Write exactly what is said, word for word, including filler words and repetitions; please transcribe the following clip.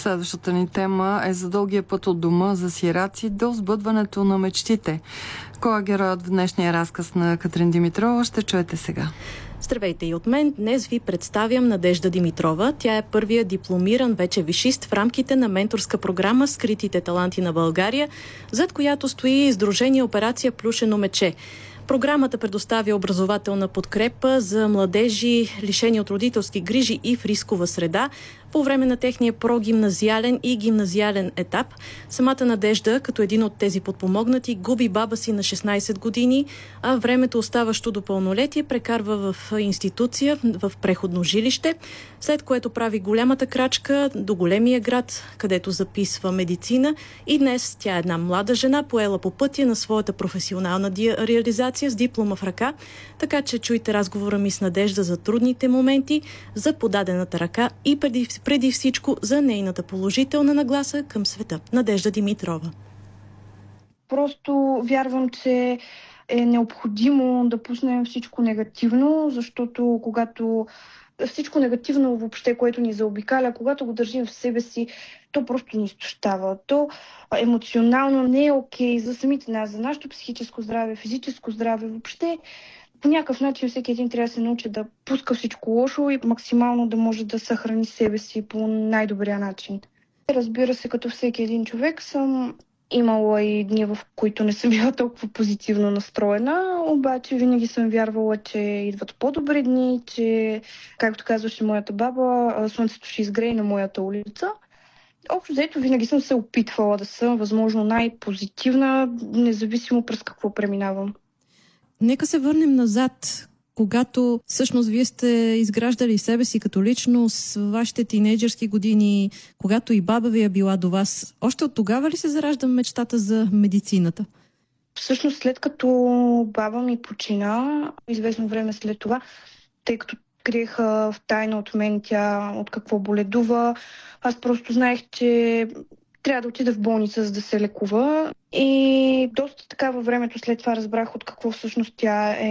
Следващата ни тема е за дългия път от дома за сираци до сбъдването на мечтите. Кой е героят в днешния разказ на Катрин Димитрова? Ще чуете сега. Здравейте и от мен. Днес ви представям Надежда Димитрова. Тя е първият дипломиран вече висшист в рамките на менторска програма "Скритите таланти на България", зад която стои Сдружение Операция Плюшено мече. Програмата предоставя образователна подкрепа за младежи, лишени от родителски грижи и в рискова среда, по време на техния прогимназиален и гимназиален етап. Самата Надежда, като един от тези подпомогнати, губи баба си на шестнайсет години, а времето, оставащо до пълнолетие, прекарва в институция, в преходно жилище, след което прави голямата крачка до големия град, където записва медицина, и днес тя е една млада жена, поела по пътя на своята професионална реализация с диплома в ръка, така че чуйте разговора ми с Надежда за трудните моменти, за подадената ръка и преди, преди всичко за нейната положителна нагласа към света. Надежда Димитрова. Просто вярвам, че е необходимо да пуснем всичко негативно, защото когато всичко негативно въобще, което ни заобикаля, когато го държим в себе си, то просто ни изтощава. То емоционално не е окей за самите нас, за нашето психическо здраве, физическо здраве. Въобще по някакъв начин всеки един трябва да се научи да пуска всичко лошо и максимално да може да съхрани себе си по най-добрия начин. Разбира се, като всеки един човек съм имала и дни, в които не съм била толкова позитивно настроена, обаче винаги съм вярвала, че идват по-добри дни, че, както казваше моята баба, слънцето ще изгрее на моята улица. Общо взето винаги съм се опитвала да съм възможно най-позитивна, независимо през какво преминавам. Нека се върнем назад, когато всъщност вие сте изграждали себе си като личност, вашите тинейджърски години, когато и баба ви е била до вас. Още от тогава ли се заражда мечтата за медицината? Всъщност след като баба ми почина, известно време след това, тъй като криех в тайна от мен тя от какво боледува, аз просто знаех, че трябва да отида в болница, за да се лекува. И доста така във времето след това разбрах от какво всъщност тя е